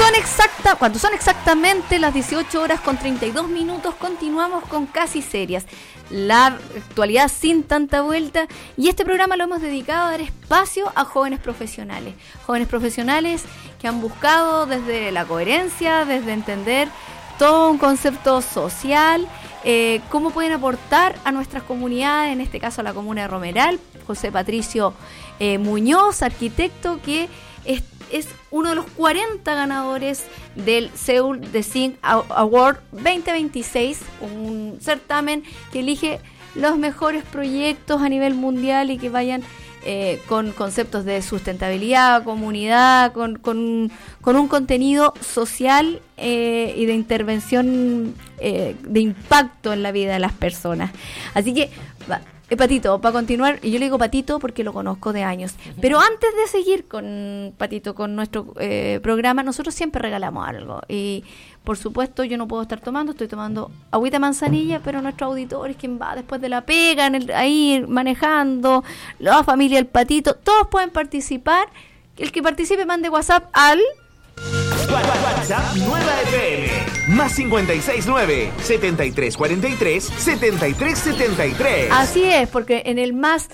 cuando son exactamente las 18 horas con 32 minutos, continuamos con Casi Serias, la actualidad sin tanta vuelta, y este programa lo hemos dedicado a dar espacio a jóvenes profesionales que han buscado desde la coherencia, desde entender todo un concepto social, cómo pueden aportar a nuestras comunidades, en este caso a la comuna de Romeral. José Patricio Muñoz, arquitecto, que es uno de los 40 ganadores del Seoul Design Award 2026, un certamen que elige los mejores proyectos a nivel mundial y que vayan con conceptos de sustentabilidad, comunidad, con un contenido social y de intervención de impacto en la vida de las personas. Así que Patito, para continuar, y yo le digo Patito porque lo conozco de años, pero antes de seguir con Patito, con nuestro programa, nosotros siempre regalamos algo, y por supuesto yo no puedo estar estoy tomando agüita manzanilla, pero nuestro auditor es quien va después de la pega, ahí manejando, la familia del Patito, todos pueden participar. El que participe mande WhatsApp al WhatsApp Nueva FM más 569-7343-7373. Así es, porque en el más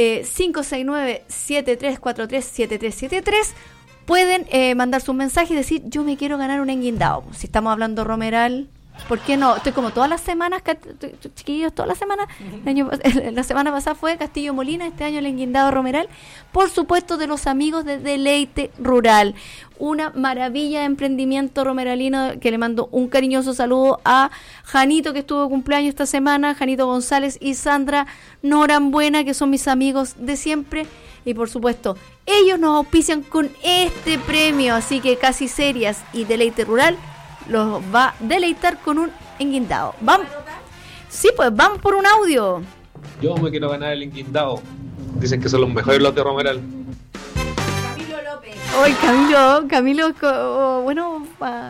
569-7343-7373 pueden mandar su mensaje y decir: yo me quiero ganar un enguindado. Si estamos hablando Romeral, ¿por qué no? Estoy como todas las semanas, chiquillos, todas las semanas. La semana pasada fue Castillo Molina, este año el enguindado Romeral. Por supuesto, de los amigos de Deleite Rural. Una maravilla de emprendimiento romeralino, que le mando un cariñoso saludo a Janito, que estuvo de cumpleaños esta semana, Janito González y Sandra Norambuena, que son mis amigos de siempre. Y por supuesto, ellos nos auspician con este premio. Así que Casi Serias y Deleite Rural los va a deleitar con un enguindado. ¿Vamos? Sí, pues vamos por un audio. Yo me quiero ganar el enguindado. Dicen que son los mejores los de Romeral. Camilo López. Hoy Camilo, bueno,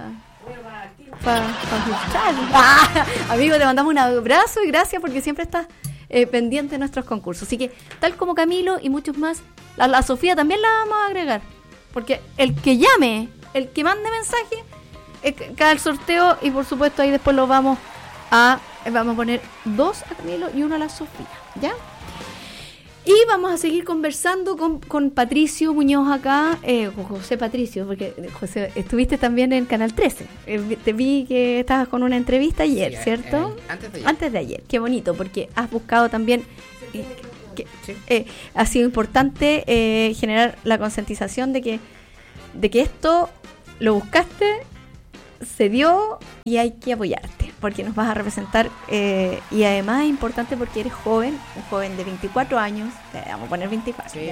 amigo, te mandamos un abrazo y gracias porque siempre estás pendiente de nuestros concursos. Así que, tal como Camilo y muchos más, la Sofía también la vamos a agregar. Porque el que llame, el que mande mensaje, cada el sorteo, y por supuesto ahí después lo vamos a poner 2 a Camilo y 1 a la Sofía, ¿ya? Y vamos a seguir conversando con Patricio Muñoz acá, José Patricio, porque José, estuviste también en Canal 13, te vi que estabas con una entrevista ayer, sí, ¿cierto? Antes de ayer, qué bonito, porque has buscado también, ha sido importante generar la concientización de que esto lo buscaste, se dio y hay que apoyarte porque nos vas a representar, y además es importante porque eres joven, un joven de 24 años, vamos a poner 24, sí,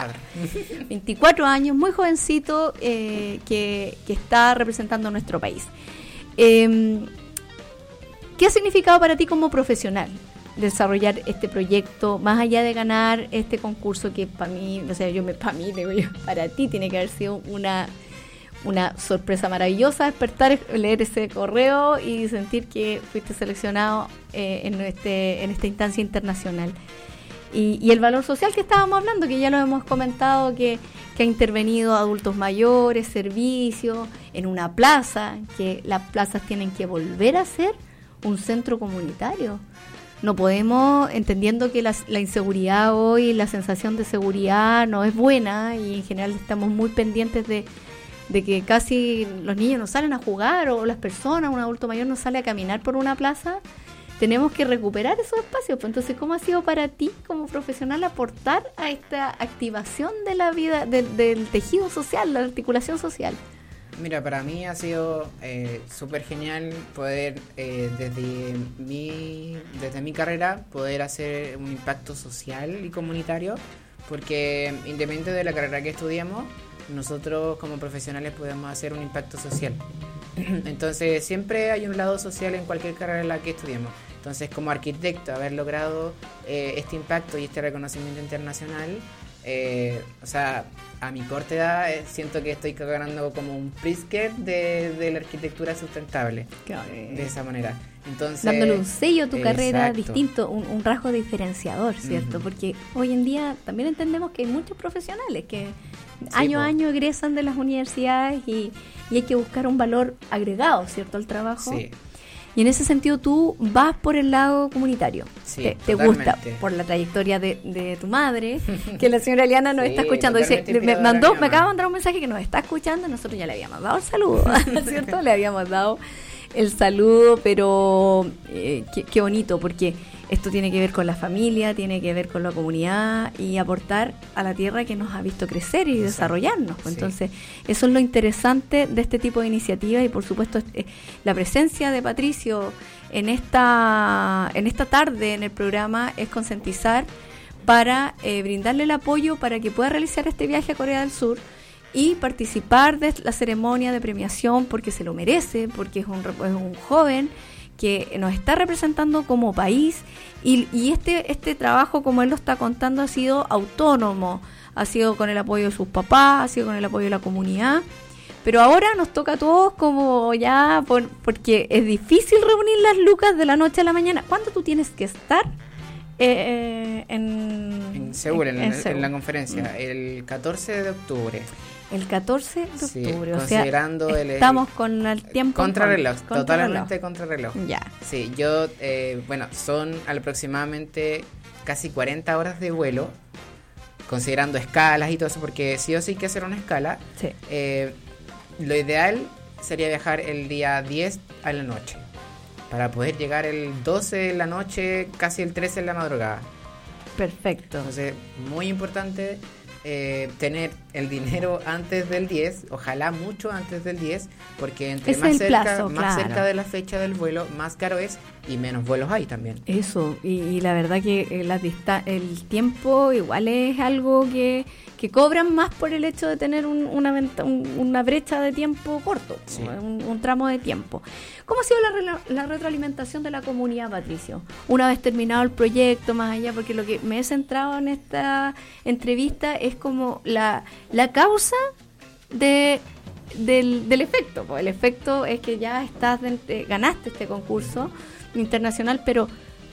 24 años, muy jovencito, que está representando a nuestro país. ¿Qué ha significado para ti como profesional desarrollar este proyecto, más allá de ganar este concurso que para mí, o sea, para ti tiene que haber sido una sorpresa maravillosa, despertar, leer ese correo y sentir que fuiste seleccionado en esta instancia internacional? Y el valor social que estábamos hablando, que ya lo hemos comentado, que ha intervenido adultos mayores, servicios, en una plaza, que las plazas tienen que volver a ser un centro comunitario. No podemos, entendiendo que la inseguridad hoy, la sensación de seguridad no es buena, y en general estamos muy pendientes de que casi los niños no salen a jugar, o las personas, un adulto mayor no sale a caminar por una plaza. Tenemos que recuperar esos espacios. Entonces, ¿cómo ha sido para ti como profesional aportar a esta activación de la vida, del tejido social, la articulación social? Mira, para mí ha sido súper genial poder, desde mi carrera, poder hacer un impacto social y comunitario, porque independiente de la carrera que estudiamos, nosotros como profesionales podemos hacer un impacto social. Entonces siempre hay un lado social en cualquier carrera en la que estudiemos. Entonces, como arquitecto, haber logrado este impacto y este reconocimiento internacional, o sea, a mi corta edad siento que estoy ganando como un Pritzker de la arquitectura sustentable, de esa manera. Entonces, dándole un sello a tu carrera distinto, un rasgo diferenciador, ¿cierto? Uh-huh. Porque hoy en día también entendemos que hay muchos profesionales que Año a año egresan de las universidades y hay que buscar un valor agregado, ¿cierto?, al trabajo. Sí. Y en ese sentido tú vas por el lado comunitario. Sí, te gusta, por la trayectoria de tu madre, que la señora Eliana nos está escuchando. Dice, me acaba de mandar un mensaje que nos está escuchando. Nosotros ya le habíamos dado el saludo, ¿cierto? Le habíamos dado el saludo, pero qué bonito, porque esto tiene que ver con la familia, tiene que ver con la comunidad y aportar a la tierra que nos ha visto crecer y desarrollarnos. Sí. Entonces, eso es lo interesante de este tipo de iniciativas y, por supuesto, la presencia de Patricio en esta tarde en el programa es concientizar para brindarle el apoyo para que pueda realizar este viaje a Corea del Sur y participar de la ceremonia de premiación porque se lo merece, porque es un joven que nos está representando como país y este trabajo, como él lo está contando, ha sido autónomo, ha sido con el apoyo de sus papás, ha sido con el apoyo de la comunidad, pero ahora nos toca a todos como ya, porque es difícil reunir las lucas de la noche a la mañana. ¿Cuándo tú tienes que estar en Seúl, en la conferencia? El 14 de octubre. El 14 de octubre, sí, considerando estamos con el tiempo contrarreloj, totalmente contrarreloj. Ya. Sí, yo, son aproximadamente casi 40 horas de vuelo, considerando escalas y todo eso, porque sí o sí hay que hacer una escala. Sí. Lo ideal sería viajar el día 10 a la noche, para poder llegar el 12 de la noche, casi el 13 de la madrugada. Perfecto. Entonces, muy importante tener el dinero antes del 10, ojalá mucho antes del 10, porque entre más cerca de la fecha del vuelo, más caro es y menos vuelos hay también. Eso, y la verdad que el tiempo igual es algo que cobran más por el hecho de tener una brecha de tiempo corto, sí. un tramo de tiempo. ¿Cómo ha sido la retroalimentación de la comunidad, Patricio? Una vez terminado el proyecto, más allá, porque lo que me he centrado en esta entrevista es como la causa del efecto. Pues el efecto es que ya ganaste este concurso internacional, pero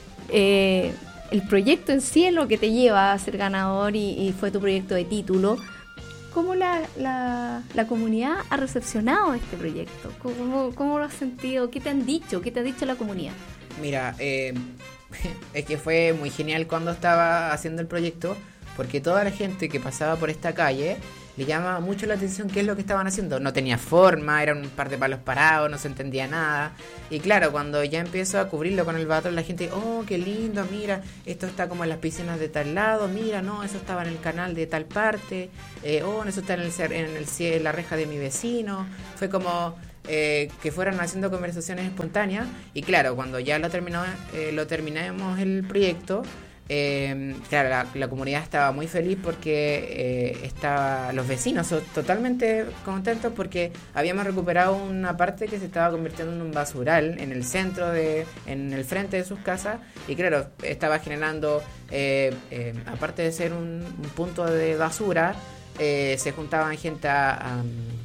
el proyecto en sí es lo que te lleva a ser ganador y fue tu proyecto de título. ¿Cómo la comunidad ha recepcionado este proyecto? ¿Cómo lo has sentido? ¿Qué te han dicho? ¿Qué te ha dicho la comunidad? Mira, es que fue muy genial cuando estaba haciendo el proyecto, porque toda la gente que pasaba por esta calle le llamaba mucho la atención qué es lo que estaban haciendo. No tenía forma, eran un par de palos parados, no se entendía nada. Y claro, cuando ya empiezo a cubrirlo con el Bavatron, la gente, oh, qué lindo, mira, esto está como en las piscinas de tal lado, mira, no, eso estaba en el canal de tal parte, eso está en la reja de mi vecino. Fue como que fueran haciendo conversaciones espontáneas. Y claro, cuando ya lo terminamos el proyecto, claro, la comunidad estaba muy feliz porque los vecinos totalmente contentos porque habíamos recuperado una parte que se estaba convirtiendo en un basural en el centro en el frente de sus casas, y claro, estaba generando aparte de ser un punto de basura, se juntaban gente a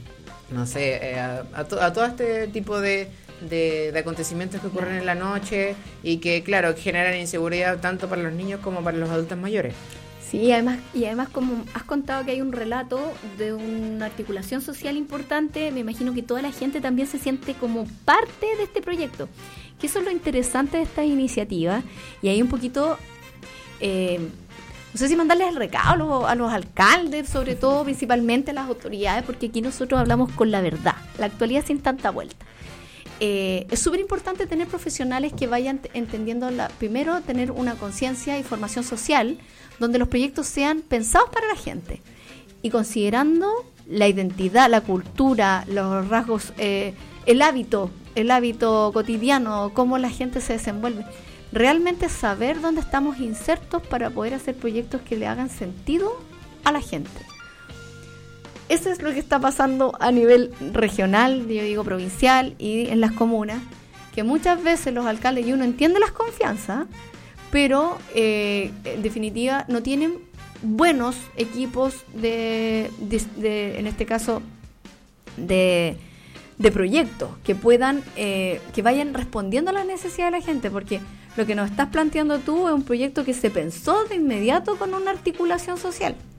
todo este tipo de acontecimientos que ocurren en la noche y que, claro, generan inseguridad tanto para los niños como para los adultos mayores. Sí, además como has contado que hay un relato de una articulación social importante, me imagino que toda la gente también se siente como parte de este proyecto, que eso es lo interesante de esta iniciativa. Y hay un poquito, no sé si mandarles el recado a los alcaldes, sobre todo, principalmente a las autoridades, porque aquí nosotros hablamos con la verdad, la actualidad sin tanta vuelta. Es súper importante tener profesionales que vayan entendiendo, primero, tener una conciencia y formación social, donde los proyectos sean pensados para la gente y considerando la identidad, la cultura, los rasgos, el hábito cotidiano, cómo la gente se desenvuelve. Realmente saber dónde estamos insertos para poder hacer proyectos que le hagan sentido a la gente. Eso es lo que está pasando a nivel regional, yo digo provincial, y en las comunas, que muchas veces los alcaldes, y uno entiende las confianzas, pero en definitiva no tienen buenos equipos en este caso, de proyectos que puedan, que vayan respondiendo a las necesidades de la gente, porque lo que nos estás planteando tú es un proyecto que se pensó de inmediato con una articulación social.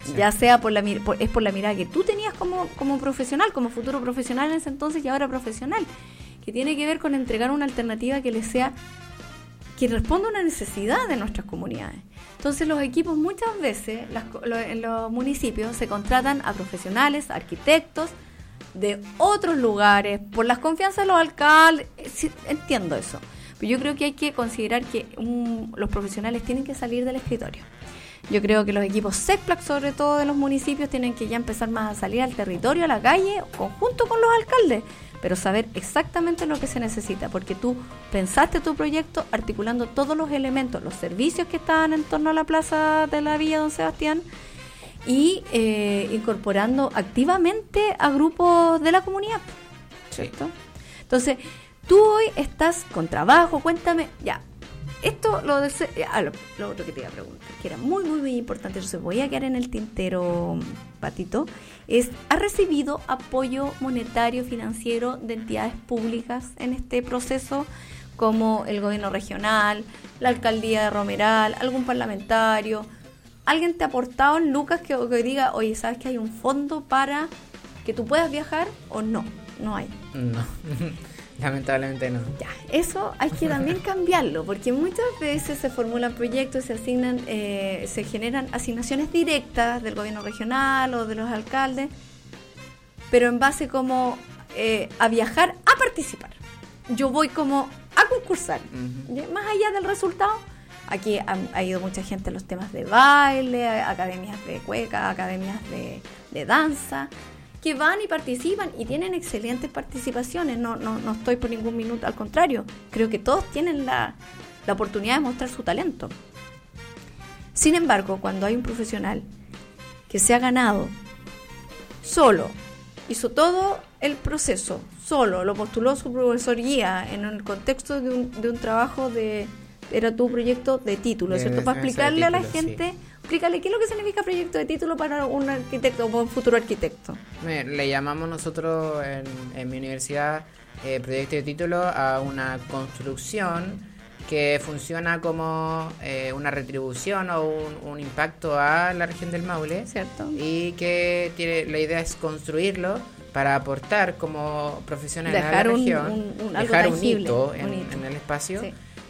Sí. Ya sea por la mirada que tú tenías como profesional, como futuro profesional en ese entonces y ahora profesional, que tiene que ver con entregar una alternativa que responda a una necesidad de nuestras comunidades. Entonces los equipos muchas veces en los municipios se contratan a profesionales, arquitectos de otros lugares, por las confianzas de los alcaldes. Sí, entiendo eso, pero yo creo que hay que considerar que los profesionales tienen que salir del escritorio. Yo creo que los equipos SECPLAC, sobre todo de los municipios, tienen que ya empezar más a salir al territorio, a la calle, conjunto con los alcaldes, pero saber exactamente lo que se necesita, porque tú pensaste tu proyecto articulando todos los elementos, los servicios que estaban en torno a la plaza de la Villa Don Sebastián y incorporando activamente a grupos de la comunidad, ¿cierto? Entonces, tú hoy estás con trabajo, cuéntame, ya. Esto, lo otro que te iba a preguntar, que era muy, muy, muy importante, entonces voy a quedar en el tintero, Patito, ¿ha recibido apoyo monetario, financiero de entidades públicas en este proceso, como el gobierno regional, la alcaldía de Romeral, algún parlamentario? ¿Alguien te ha aportado en lucas que diga, oye, ¿sabes que hay un fondo para que tú puedas viajar o no? No hay. No. Lamentablemente no. Ya, eso hay que también cambiarlo, porque muchas veces se formulan proyectos, se generan asignaciones directas del gobierno regional o de los alcaldes, pero en base como a viajar, a participar. Yo voy como a concursar. Uh-huh. Más allá del resultado, aquí ha ido mucha gente a los temas de baile, academias de cueca, academias de danza, que van y participan y tienen excelentes participaciones. No estoy por ningún minuto, al contrario, creo que todos tienen la oportunidad de mostrar su talento. Sin embargo, cuando hay un profesional que se ha ganado solo, hizo todo el proceso solo, lo postuló su profesor guía en el contexto de un trabajo era tu proyecto de título, ¿cierto? Para explicarle a la gente... Sí. Explícale, ¿qué es lo que significa proyecto de título para un arquitecto o un futuro arquitecto? Le llamamos nosotros en mi universidad proyecto de título a una construcción que funciona como una retribución o un impacto a la región del Maule. ¿Cierto? Y que la idea es construirlo para aportar como profesionales a la región, dejar un hito en el espacio.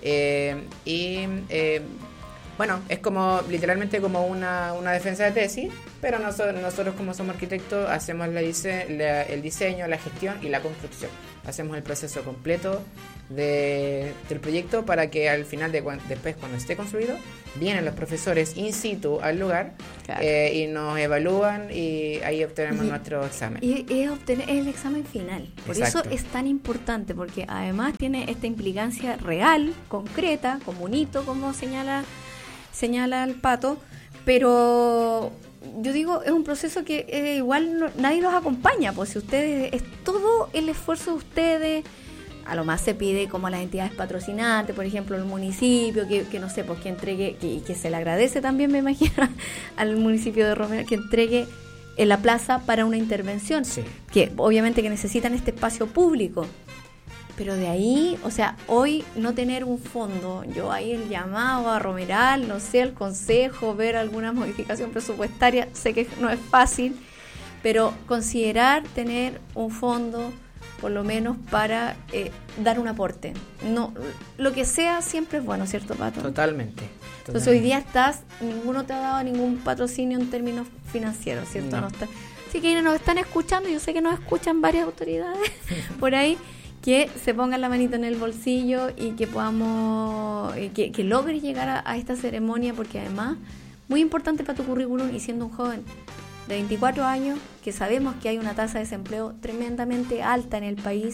Sí. Bueno, es como literalmente como una defensa de tesis, pero nosotros como somos arquitectos hacemos el diseño, la gestión y la construcción. Hacemos el proceso completo del proyecto para que al final, después cuando esté construido, vienen los profesores in situ al lugar. Claro. Y nos evalúan y ahí obtenemos nuestro examen. Y es obtener el examen final. Por Exacto. Eso es tan importante, porque además tiene esta implicancia real, concreta, como un hito, como señala el Pato, pero yo digo, es un proceso que igual nadie los acompaña, pues si ustedes, es todo el esfuerzo de ustedes, a lo más se pide como a las entidades patrocinantes, por ejemplo el municipio, que no sé, pues que entregue, que se le agradece también, me imagino, al municipio de Romeral, que entregue en la plaza para una intervención, sí. Que obviamente que necesitan este espacio público. Pero de ahí, o sea, hoy no tener un fondo, yo ahí el llamado a Romeral, no sé, al consejo, ver alguna modificación presupuestaria, sé que no es fácil, pero considerar tener un fondo, por lo menos para dar un aporte. No, lo que sea siempre es bueno, ¿cierto, Pato? Totalmente. Entonces hoy día ninguno te ha dado ningún patrocinio en términos financieros, ¿cierto? No está. Así que nos están escuchando, yo sé que nos escuchan varias autoridades por ahí, que se pongan la manito en el bolsillo y que podamos, que logres llegar a esta ceremonia, porque además, muy importante para tu currículum y siendo un joven de 24 años, que sabemos que hay una tasa de desempleo tremendamente alta en el país,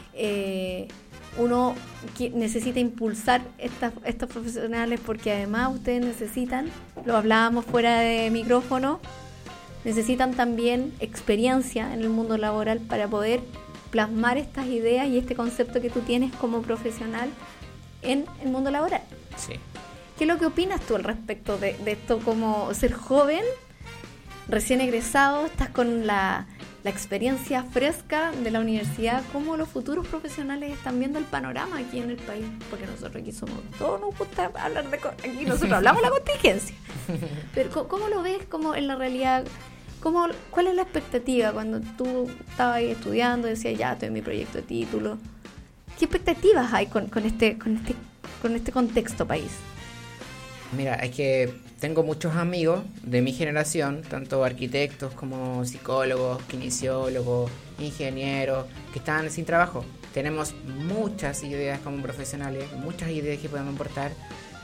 uno que necesita impulsar estos profesionales, porque además ustedes necesitan, lo hablábamos fuera de micrófono, necesitan también experiencia en el mundo laboral para poder plasmar estas ideas y este concepto que tú tienes como profesional en el mundo laboral. Sí. ¿Qué es lo que opinas tú al respecto de esto, como ser joven, recién egresado, estás con la la experiencia fresca de la universidad, cómo los futuros profesionales están viendo el panorama aquí en el país, porque nosotros aquí todos nos gusta hablar aquí nosotros hablamos de la contingencia, pero ¿cómo lo ves como en la realidad? ¿Cuál es la expectativa cuando tú estabas ahí estudiando, decías ya estoy en mi proyecto de título? ¿Qué expectativas hay con este contexto país? Mira, es que tengo muchos amigos de mi generación, tanto arquitectos como psicólogos, kinesiólogos, ingenieros, que están sin trabajo. Tenemos muchas ideas como profesionales, muchas ideas que podemos aportar.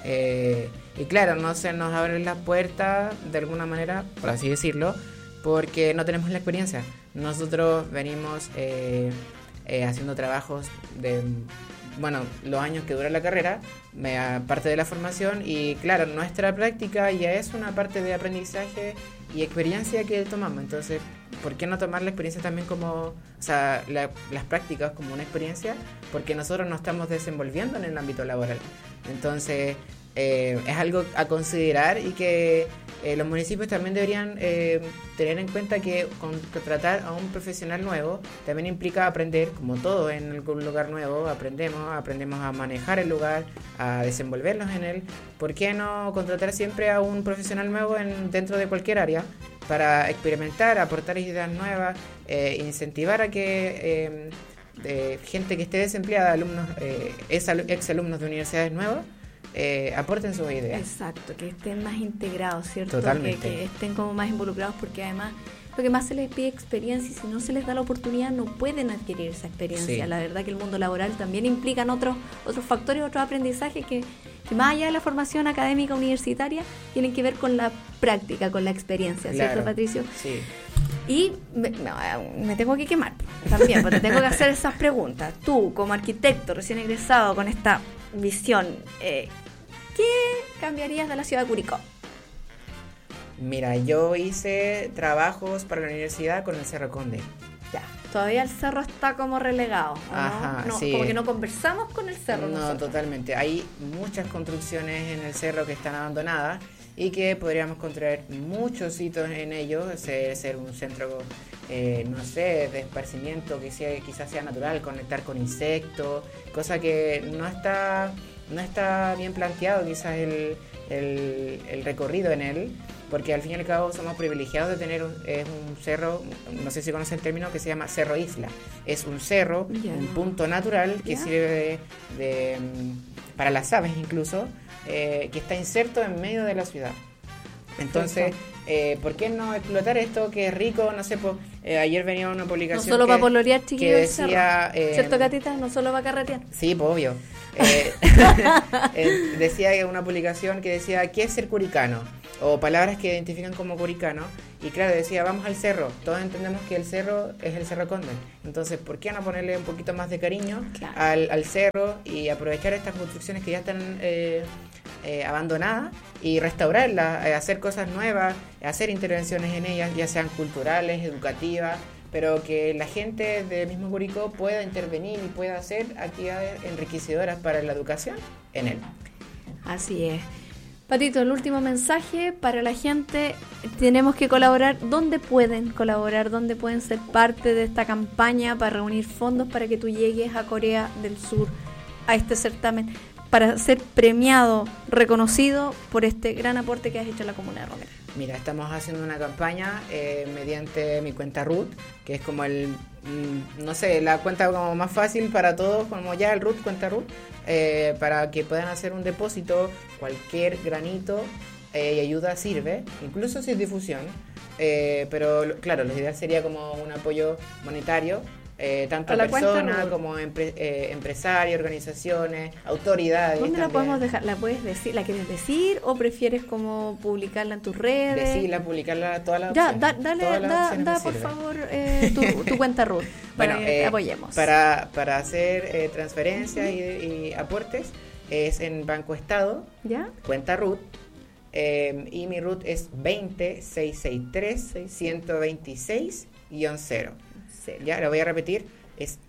Y claro, no se nos abren las puertas de alguna manera, por así decirlo, porque no tenemos la experiencia. Nosotros venimos haciendo trabajos de... bueno, los años que dura la carrera, parte de la formación, y claro, nuestra práctica ya es una parte de aprendizaje y experiencia que tomamos. Entonces, ¿por qué no tomar la experiencia también como, o sea, las prácticas como una experiencia? Porque nosotros nos estamos desenvolviendo en el ámbito laboral. Entonces, es algo a considerar y que los municipios también deberían tener en cuenta que contratar a un profesional nuevo también implica aprender, como todo en algún lugar nuevo, aprendemos a manejar el lugar, a desenvolvernos en él. ¿Por qué no contratar siempre a un profesional nuevo dentro de cualquier área para experimentar, aportar ideas nuevas, incentivar a que gente que esté desempleada, alumnos, exalumnos de universidades nuevas, aporten sus ideas? Exacto, que estén más integrados, ¿cierto? Totalmente. Que estén como más involucrados, porque además lo que más se les pide experiencia, y si no se les da la oportunidad no pueden adquirir esa experiencia. Sí. La verdad que el mundo laboral también implican otros factores, otros aprendizajes que más allá de la formación académica universitaria tienen que ver con la práctica, con la experiencia, ¿cierto, Claro. Patricio? Sí. Y me tengo que quemar también, porque tengo que hacer esas preguntas. Tú, como arquitecto recién egresado con esta visión, ¿qué cambiarías de la ciudad de Curicó? Mira, yo hice trabajos para la universidad con el Cerro Conde. Ya, todavía el cerro está como relegado, ¿o Ajá, no? sí. Como que no conversamos con el cerro. No, nosotros. totalmente. Hay muchas construcciones en el cerro que están abandonadas y que podríamos construir muchos hitos en ellos, ser un centro, no sé, de esparcimiento que quizás sea natural, conectar con insectos, cosa que no está bien planteado quizás el recorrido en él, porque al fin y al cabo somos privilegiados de tener un cerro, no sé si conoce el término, que se llama Cerro Isla. Es un cerro, Ya. un punto natural que Ya. sirve para las aves incluso, que está inserto en medio de la ciudad. Entonces, ¿por qué no explotar esto que es rico? No sé, ayer venía una No publicación solo para pololear, que chiquillos, el decía... cerro. ¿Cierto, Catita? No solo para carretear. Sí, pues, obvio. Decía una publicación que decía, ¿qué es ser curicano? O palabras que identifican como curicano. Y claro, decía, vamos al cerro. Todos entendemos que el cerro es el Cerro Conde. Entonces, ¿por qué no ponerle un poquito más de cariño Claro. al cerro y aprovechar estas construcciones que ya están abandonadas y restaurarlas, hacer cosas nuevas, hacer intervenciones en ellas, ya sean culturales, educativas, pero que la gente de mismo Curicó pueda intervenir y pueda hacer actividades enriquecedoras para la educación en él. Así es. Patito, el último mensaje para la gente. Tenemos que colaborar. ¿Dónde pueden colaborar? ¿Dónde pueden ser parte de esta campaña para reunir fondos para que tú llegues a Corea del Sur, a este certamen, para ser premiado, reconocido por este gran aporte que has hecho a la comuna de Romero? Mira, estamos haciendo una campaña mediante mi cuenta RUT, que es como no sé, la cuenta como más fácil para todos, como ya el RUT, cuenta RUT, para que puedan hacer un depósito. Cualquier granito y ayuda sirve, incluso si es difusión, pero claro, lo ideal sería como un apoyo monetario, tanto A a la cuenta personas RUT. como empresarios, organizaciones, autoridades. ¿Dónde la también. podemos dejar? ¿La puedes decir? ¿La quieres decir o prefieres como publicarla en tus redes? Decirla, publicarla, todas las Ya, opciones. dale, Todas las opciones da me por sirven. favor tu cuenta RUT para Bueno, que apoyemos. Para hacer transferencias y aportes es en Banco Estado, ¿Ya? cuenta RUT, y mi RUT es 20663-126-0. Ya, lo voy a repetir, es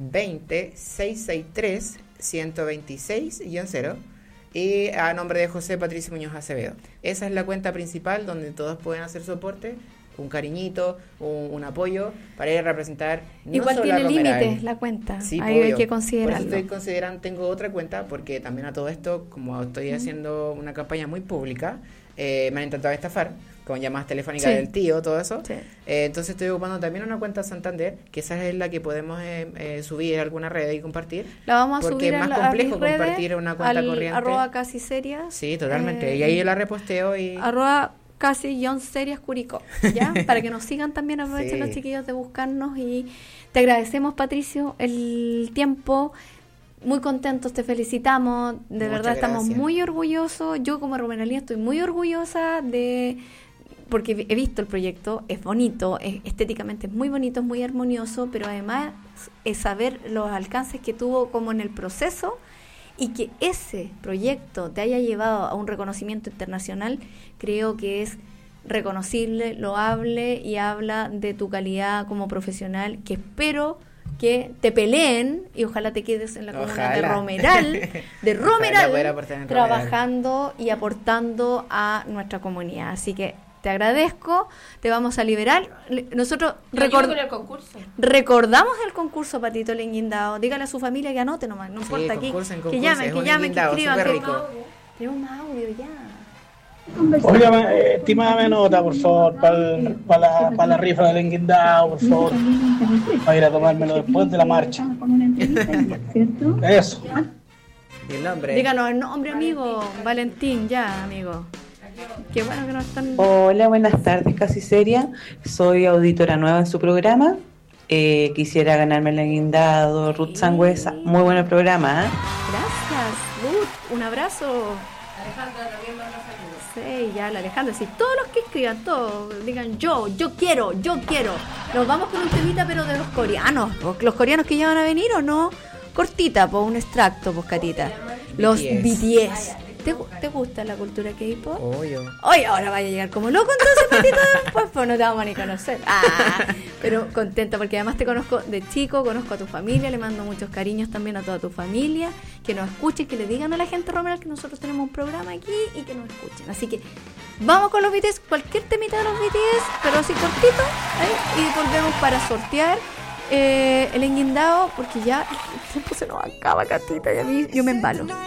20663-126-0, y a nombre de José Patricio Muñoz Acevedo. Esa es la cuenta principal donde todos pueden hacer su aporte. un cariñito, un apoyo para ir a representar. No Igual solo a tiene Romeral. límites la cuenta. Sí, ahí hay obvio. que Por considerarlo. eso estoy considerando, tengo otra cuenta, porque también a todo esto, como estoy haciendo una campaña muy pública, me han intentado estafar con llamadas telefónicas Sí. del tío, todo eso. Sí. Entonces estoy ocupando también una cuenta Santander, que esa es la que podemos subir a alguna red y compartir. La vamos a porque subir es más a complejo mis redes, compartir una cuenta al corriente. arroba casi serias. Sí, totalmente. Y ahí yo la reposteo y... Arroba casi-serias Curicó, ¿ya? Para que nos sigan también, aprovechen Sí. los chiquillos de buscarnos y te agradecemos, Patricio, el tiempo. Muy contentos, te felicitamos, de Muchas verdad estamos gracias. muy orgullosos. Yo como romeralina estoy muy orgullosa porque he visto el proyecto, es bonito, estéticamente es muy bonito, es muy armonioso, pero además es saber los alcances que tuvo como en el proceso y que ese proyecto te haya llevado a un reconocimiento internacional, creo que es reconocible, loable y habla de tu calidad como profesional, que espero que te peleen y ojalá te quedes en la comuna de Ojalá. Romeral, Ojalá poder aportar en Romeral. trabajando y aportando a nuestra comunidad. Así que te agradezco, te vamos a liberar. Nosotros el concurso. recordamos el concurso Patito Lenguindao. Dígale a su familia que anote nomás, no Sí, importa aquí. concursen, Que llamen, es que un llamen, que Lenguindao, escriban. súper que- rico. Tenemos más audio ya. Oiga, estimada nota, por favor, para la rifa del Enguindao, por favor. Para ir a tomármelo después de la marcha. Eso. Y el nombre. Díganos el nombre, amigo. Valentín, ya, amigo. Qué bueno que no están. Hola, buenas tardes, casi seria. Soy auditora nueva en su programa. Quisiera ganarme el guindado, Ruth Sangüesa. Muy buen programa, ¿eh? Gracias, Ruth. Un abrazo. Alejandra también manda saludos. Sí, ya, la Alejandra. Sí, todos los que escriban, todos, digan yo quiero. Nos vamos con un temita, pero de los coreanos. ¿Los coreanos que ya van a venir o no? Cortita, pues un extracto, pues, Catita. Los BTS. ¿Te gusta la cultura K-pop? Obvio. Oye, ahora vaya a llegar como loco, entonces, Patito, después, pues no te vamos a ni conocer. Pero contenta porque además te conozco de chico, conozco a tu familia, le mando muchos cariños también a toda tu familia, que nos escuchen, que le digan a la gente Romeral que nosotros tenemos un programa aquí y que nos escuchen. Así que vamos con los BTS, cualquier temita de los BTS, pero así cortito, ¿eh? Y volvemos para sortear el enguindado, porque ya el tiempo se nos acaba, Catita, y a mí yo me embalo.